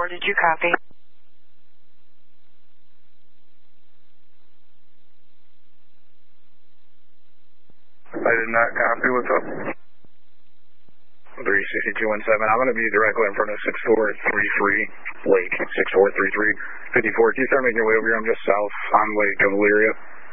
64, did you copy? I did not copy. What's up? 36217. I'm going to be directly in front of 6433 Lake. 6433 54. Can you start making your way over here? I'm just south on Lake of Elyria.